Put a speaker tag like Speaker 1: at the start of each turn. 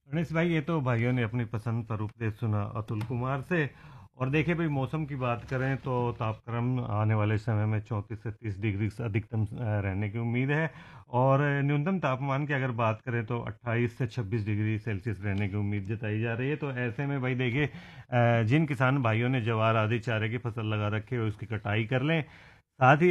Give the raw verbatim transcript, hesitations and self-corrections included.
Speaker 1: गणेश भाई, ये तो भाइयों ने अपनी पसंद पर उपदेश सुना अतुल कुमार से। और देखिए भाई, मौसम की बात करें तो तापक्रम आने वाले समय में चौंतीस से तीस डिग्री से अधिकतम अ, रहने की उम्मीद है। और न्यूनतम तापमान की अगर बात करें तो अट्ठाईस से छब्बीस डिग्री सेल्सियस रहने की उम्मीद जताई जा रही है। तो ऐसे में भाई देखिए, अ, जिन किसान भाइयों ने ज्वार आदि चारे की फसल लगा रखी है उसकी कटाई कर लें। साथ ही